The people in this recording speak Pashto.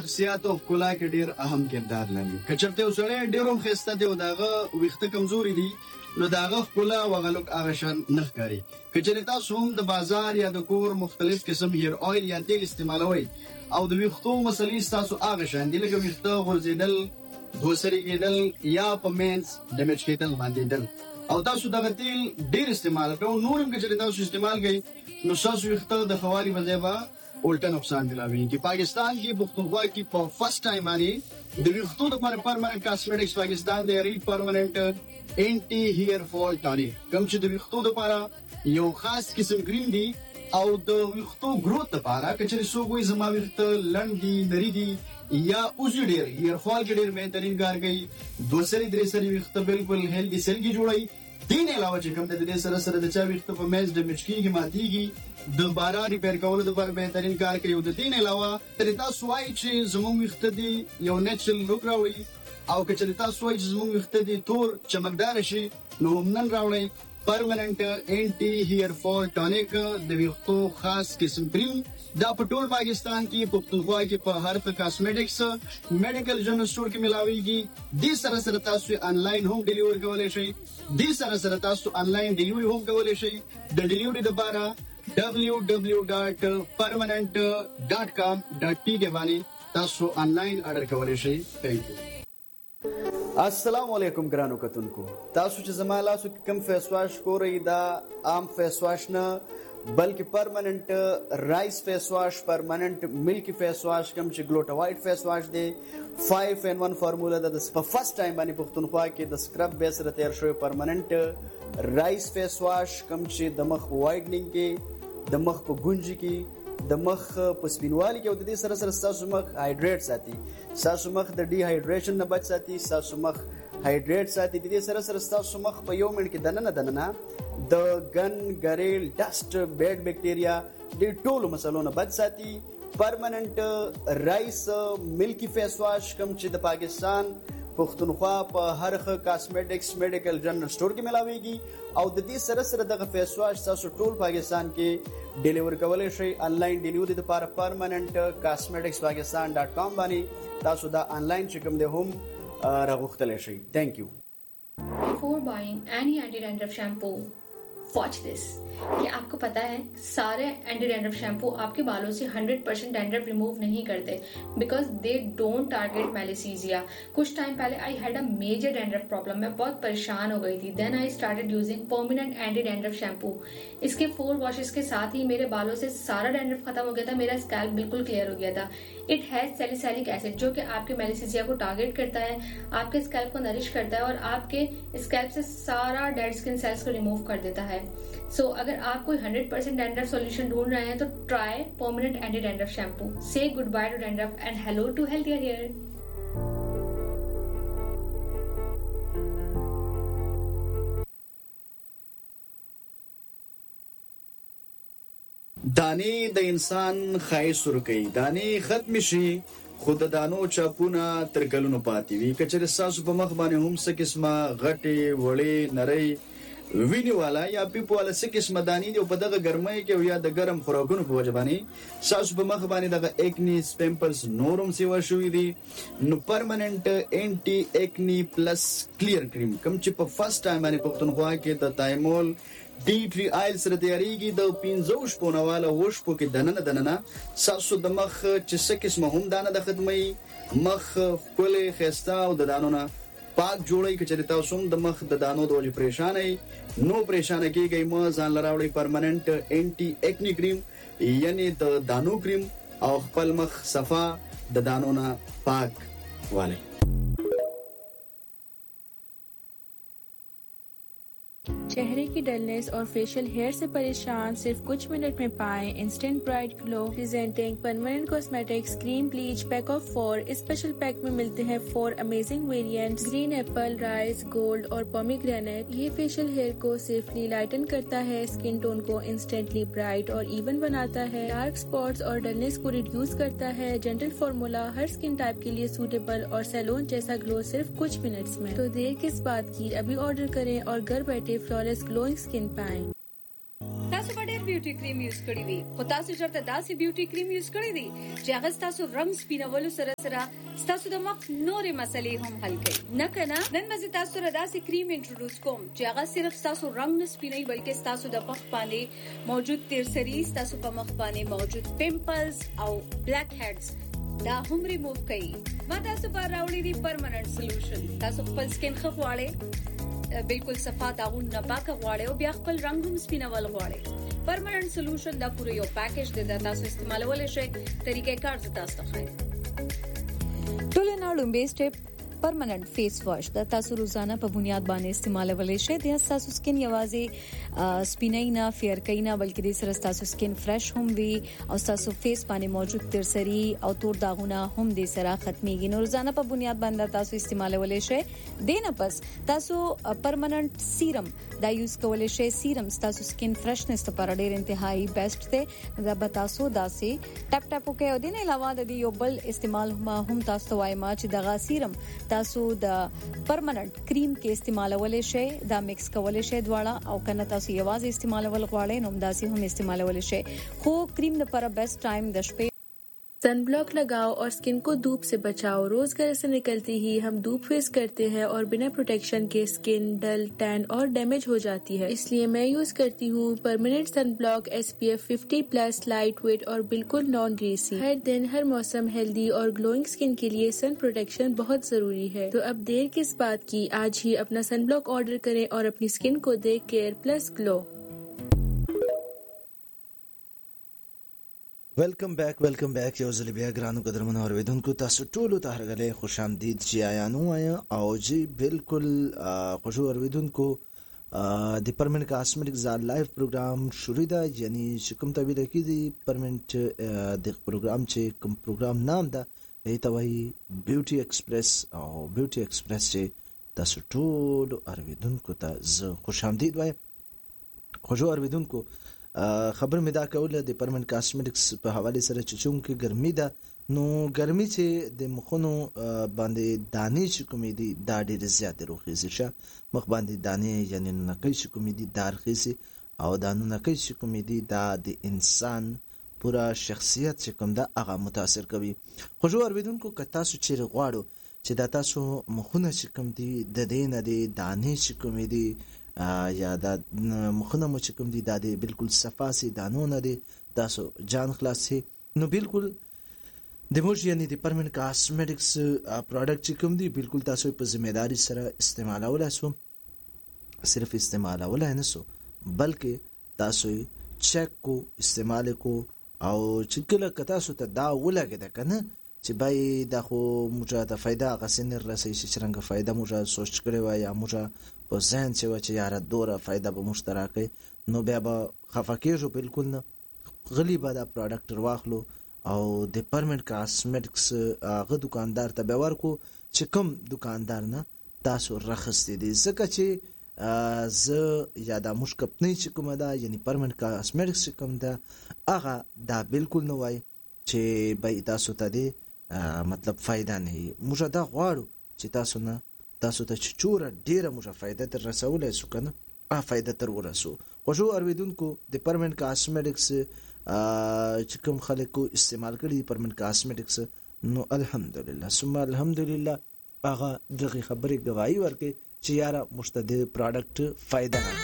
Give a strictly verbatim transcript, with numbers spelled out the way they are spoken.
شخصیت او ښکلا کې ډیر اهم کردار لري. که چېرته وسړی ډیرو خسته دی او داغه ویښته کمزوري دي نو داغه ښکلا او غلوک هغه شان نه ښکاري. که چېرته تاسو هم د بازار یا د کور مختلف قسم هیر آیل یا تیل استعمالوئ او د ویښتو مسلې تاسو هغه شان دي لکه ویښته غورځېدل، دوسري کېدل یا په مینس ډیمیج کېدل باندېدل او تاسو دغه تیل ډیر استعمال کوئ، نور هم که چېرته تاسو استعمال کوئ نو ستاسو ویښته د ښه والي په ځای به الټا نقصان دلاوي. پاکستان کې پښتونخوا کې په فرست ټایم باندې د ویښتو لپاره پرمننت کاسمیټکس پاکستان د ری پرمننت انټي هیر فال ټانیک کوم چې د ویښتو لپاره یو خاص قسم کریم دی او د ویښتو گروث لپاره که چېرې څوک وایي زما ویښته لنډ دي، نري دي یا اوزي ډېر هیر فال کې ډېر بهترین کار کوي، دوه سري درې سري ویښته بالکل هیلدي سیل کې جوړوي. دې نه علاوه چې کوم د دې سره سره د چا ویښته په میز ډیمیج کېږي، ماتېږي، دوباره ریپیر کولو لپاره بهترین کار کوي. د دې نه علاوه ترې تاسو وایي چې زموږ ویښته دي یو نیچرل لوک راوړي او که چېرې تاسو وایي چې زموږ ویښته دي تور چمکداره شي نو هم نن راوړئ پرمننت انټي هیر فال ټانیک د ویښتو خاص قسم کریم. دا په ټول پاکستان کې پښتونخوا کې په هر څه کاسمیټکس میډیکل جنرال سٹور کې ملاويږي. دې سره سره تاسو آنلاین هم ډیلیور کولای شئ. دې سره سره تاسو آنلاین ډیلیوري هم کولای شئ. د ډیلیوري لپاره ڈبلیو ڈبلیو ڈبلیو ڈاٹ پرمننٹ ڈاٹ کام ڈاٹ ٹی کے باندې تاسو آنلاین آرډر کولای شئ. تھینک یو. السلام علیکم ګرانو کتونکو، تاسو چې زما لاسو کې کوم فیس واش کورئ دا عام فیس واش نه بلکې پرمننٹ رائس فیس واش، پرمننٹ ملکی فیس واش کوم چې ګلوټاوایډ فیس واش دی فایو ان ون فارمولا ده. په فرست ټایم باندې پښتونخوا کې د سکرب بیس سره تیار شوی پرمننٹ رائس فیس واش کوم چې د مخ وایډنینګ کې، د مخ په ګونجې کې، د مخ په سپینوالي کې او د دې سره سره ستاسو مخ هایډریټ ساتي، ستاسو مخ د ډي هایډریشن نه بچ ساتي، ستاسو مخ هایډریټ ساتي. د دې سره سره ستاسو مخ په یو منټ کې دننه دننه د ګن، ګریل، ډسټ، بیډ بیکټیریا د ټولو مسلو نه بچ ساتي. پرمننٹ رائس ملکی فیس واش کوم چې د پاکستان پښتونخوا په هر ښه کاسمیټکس میډیکل جنرال سٹور کې ملاويږي او د دې سره سره دغه فیس واش تاسو ټول پاکستان کې ډیلیور کولای شئ. آنلاین ډیلیوري لپاره پرمننٹ کاسمیټکس پاکستان ډاٹ کام باندې تاسو دا آنلاین چې کوم دی هم راغوښتلی شئ. تھینک یو. Before buying any anti-dandruff shampoo, watch this. कि आपको पता है सारे एंटी डैंड्रफ शैम्पू आपके बालों से हंड्रेड परसेंट डैंड्रफ रिमूव नहीं करते बिकॉज दे डोंट टारगेट मेलिसीजिया. कुछ टाइम पहले I had a major dandruff problem, मैं बहुत परेशान हो गई थी. Then I started using permanent anti dandruff shampoo. इसके फोर वॉशेस के साथ ही मेरे बालों से सारा डैंड्रफ खत्म हो गया था, मेरा स्कैल्प बिल्कुल क्लियर हो गया था. इट हैज सैलिसिलिक एसिड जो कि आपके मेलिसीजिया को टारगेट करता है, आपके स्कैल्प को नरिश करता है और आपके स्कैल्प से सारा डेड स्किन सेल्स को रिमूव कर देता है. सो so, अगर आप कोई हंड्रेड परसेंट डैंड्रफ सॉल्यूशन ढूंढ रहे हैं तो try permanent anti dandruff shampoo. से good by two dandruff and hello to healthier hair. دانی د انسان خایس ورکوي، دانی ختم شي خو د دانو چاپونه تر کلونو پاتې وي. که چېرې ستاسو په مخ باندې هم څه قسمه غټې، وړې، نرۍ، وینې والا یا پیپ والا څه قسمه دانې دي او په دغه ګرمۍ کې او یا د ګرم خوراکونو په وجه باندې ستاسو په مخ باندې دغه ایکنیز، پیمپلز نور هم سیوا شوي دي نو پرمننٹ انټي ایکنی پلس کلیر کریم کوم چې په فرست ټایم باندې پښتونخوا کې د تایمول ډي ټري آیل سره تیاریږي د پنځه شپو نه والا اووه شپو کې دننه دننه ستاسو د مخ چې څه قسمه هم دانه د خدمتي مخ ښکلی ښایسته او د دانو نه پاک جوړی. که چېرې تاسو هم د مخ د دانو د وجې پریشانه یې نو پریشانه کېږئ مه، ځان له راوړئ پرمننٹ انټي ایکنی کریم یعنی د دانو کریم او خپل مخ صفا د دانو نه پاک والی. चेहरे की डलनेस और फेशियल हेयर से परेशान सिर्फ कुछ मिनट में पाएं instant bright glow. Presenting permanent cosmetics cream bleach pack of four. इस स्पेशल पैक में मिलते हैं four amazing variants, green Apple, rice, gold और पोमीग्रेनेट. ये फेशियल हेयर को सेफली लाइटन करता है, स्किन टोन को इंस्टेंटली ब्राइट और इवन बनाता है, डार्क स्पॉट्स और डलनेस को रिड्यूस करता है. जेंटल फॉर्मूला हर स्किन टाइप के लिए सूटेबल और सैलून जैसा ग्लो सिर्फ कुछ मिनट्स में. तो देर किस बात की, अभी ऑर्डर करें और घर बैठे फ्लॉलेस ग्लोइंग स्किन पाएं. تاسو به ډېر بیوټي کریم یوز کړی وي خو تاسو چرته داسې بیوټي کریم یوز کړی دی چې هغه تاسو رنگ سپینولو سره سره تاسو د مخ نورې مسلې هم حل کوي نه کنه نن مزه تاسو را داسې کریم انټروډوس کوم چې هغه صرف تاسو رنگ نه سپینوي بلکې تاسو د مخ باندې موجود تیرسری تاسو په مخ باندې موجود پمپلز او بلیک هیډز دا هم ریموو کوي ما تاسو پر راوړی دی پرمننت سولوشن تاسو خپل سکین خو غواړئ بالکل صفا داغون نه پاک غواړئ او بیا خپل رنگ هم سپینول غواړئ پرمننت سولوشن دا پوره یو پیکیج د تاسو استعمالولای شئ طریقې کار تاسو ته ښایي ټول نه لومبي سټپ پرمننت فیس واش د تاسو روزانه په بنیاد باندې استعمالولای شئ د تاسو سکین یوازې سپینای نه فیر کینا بلکې د سره تاسو سکین فرش هم وي او تاسو فیس باندې موجود ترسری او تور داغونه هم د سره ختميږي نو روزانه په بنیاد باندې تاسو استعمالولای شئ دینه پس تاسو پرمننت سیرم دا یوز کولای شئ سیرم تاسو سکین فرشنس لپاره ډیر انتهایی بیسټ دی دا به تاسو داسې ټپ ټپ وکي او دینه علاوه د یو بل استعمال هم تاسو وایم چې دغه سیرم تاسو د پرمننت کریم کې استعمالولای شئ دا مکس کولای شئ دواړه او کنه تاسو یوازې استعمالول غواړئ نو داسې هم استعمالولای شئ خو کریم لپاره بیسټ ټایم د شپې सन ब्लॉक लगाओ और स्किन को धूप से बचाओ। रोज घर से निकलते ही हम धूप फेस करते हैं और बिना प्रोटेक्शन के स्किन डल, टैन और डैमेज हो जाती है। इसलिए मैं यूज करती हूँ permanent sun block S P F fifty plus, light weight और बिल्कुल नॉन ग्रीसी। हर दिन हर मौसम हेल्दी और ग्लोइंग स्किन के लिए सन प्रोटेक्शन बहुत जरूरी है। तो अब देर किस बात की, आज ही अपना सन ब्लॉक ऑर्डर करें और अपनी स्किन को they care plus glow. Welcome back welcome back یو ځل بیا ګرانو قدرمنو اوریدونکو تاسو ټولو ته هرګله خوش آمدید چې آیا نو آیا او جی بالکل خوشو اوریدونکو د پرمننت کاسمیټکس ز لایو پروګرام شروع ده یعنی چې کوم تعبیر کیږي پرمننت د پروګرام چې کوم پروګرام نام ده ایته وایي بیوټي ایکسپریس او بیوټي ایکسپریس چې تاسو ټولو اوریدونکو ته ز خوش آمدید وایم خوشو اوریدونکو خبر مې دا کوله د پرمننت کاسمیټکس په حواله سره چې چونکه ګرمي ده نو ګرمي چې د مخونو باندې دانې چې کومې دي دا ډېر زیات روخیږي شه مخ باندې دانې یعنی نکي چې کومې دي دارخیږي او دانو نکي چې کومې دي دا د انسان پورا شخصیت چې کوم دا هغه متاثر کوي خو جو اوریدونکو که تاسو چیرې غواړو چې دا تاسو مخونه چې کوم دي د دې نه دي دانې چې کومې دي یا دا مخونه مو چې کوم دي دا د بالکل صفاسي دانونه دي تاسو جان خلاصي نو بالکل د موږ یعنی د پرمننت کاسمیټکس پروډکټ چې کوم دي بالکل تاسو په ځمېداري سره استعمالول اسو صرف استعمالول نه سو بلکې تاسو چیک کو استعمال کو او چې کله کتا سو ته دا ولګه ده کنه چې بای دا خو موږ ته फायदा غسن رسې چې څنګه फायदा موږ سوچ کړی و یا موږ په ځان چې و چې یار دوره फायदा به مشترکه نو بیا به خفقېږو بالکل نه غلی به دا پروډکټ واخلو او د پرمننت کاسمیټکس هغه دکاندار ته به ورکو چې کوم دکاندار نه تاسو رخصتې دي ځکه چې ز یا دا مشکپنی چې کومه ده یعنی پرمننت کاسمیټکس کوم ده هغه دا بالکل نه وای چې به تاسو ته دي مطلب फायदा نه موږ دا غواړو چې تاسو نه تاسو ته چوره ډیره موږ फायदा تر رسولای شو کنه ا फायदा تر ورسو خو شو اوریدونکو د پرمننت کاسمیټکس چې کوم خلکو استعمال کړي پرمننت کاسمیټکس نو الحمدلله ثم الحمدلله هغه دغه خبرې گواہی ورکړي چې یاره مشتد پروډکټ फायदा نه